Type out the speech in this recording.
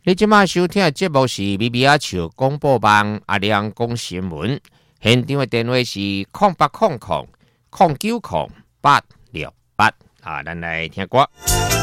你即马收听的节目是咪咪阿笑广播网阿亮讲新闻，现场的电话是0800090868啊，咱来听歌。